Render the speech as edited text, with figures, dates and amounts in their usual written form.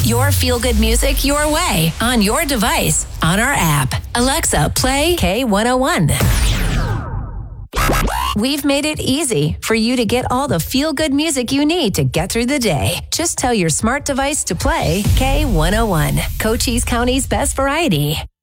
Your feel-good music your way, on your device, on our app. Alexa, play K101. We've made it easy for you to get all the feel-good music you need to get through the day. Just tell your smart device to play K101, Cochise County's best variety.